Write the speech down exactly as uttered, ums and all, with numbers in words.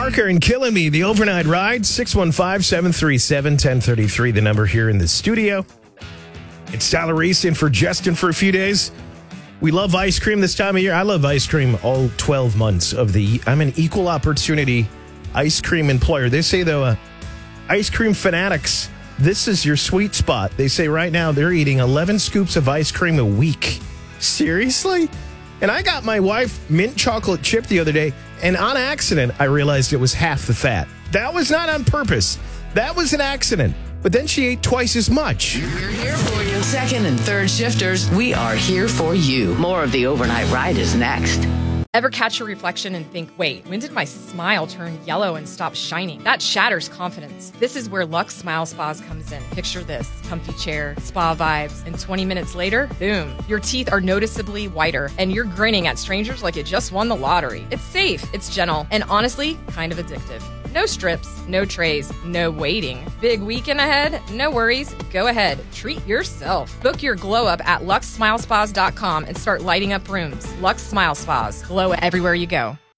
Parker and Killing Me, the overnight ride, six one five, seven three seven, one zero three three, the number here in the studio. It's Tyler Reese in for Justin for a few days. We love ice cream this time of year. I love ice cream all twelve months of the year. I'm an equal opportunity ice cream employer. They say, though, uh, ice cream fanatics, this is your sweet spot. They say right now they're eating eleven scoops of ice cream a week. Seriously? And I got my wife mint chocolate chip the other day, and on accident, I realized it was half the fat. That was not on purpose. That was an accident. But then she ate twice as much. We're here for you. Second and third shifters, we are here for you. More of the overnight ride is next. Ever catch your reflection and think, wait, when did my smile turn yellow and stop shining? That shatters confidence. This is where Lux Smile Spas comes in. Picture this, comfy chair, spa vibes, and twenty minutes later, boom, your teeth are noticeably whiter, and you're grinning at strangers like you just won the lottery. It's safe, it's gentle, and honestly, kind of addictive. No strips, no trays, no waiting. Big weekend ahead? No worries. Go ahead. Treat yourself. Book your glow up at lux smile spas dot com and start lighting up rooms. Lux Smile Spas. Glow everywhere you go.